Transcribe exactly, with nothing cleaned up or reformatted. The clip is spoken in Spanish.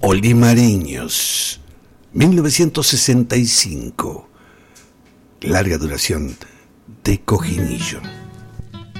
Olimariños, mil novecientos sesenta y cinco, larga duración de Cojinillo.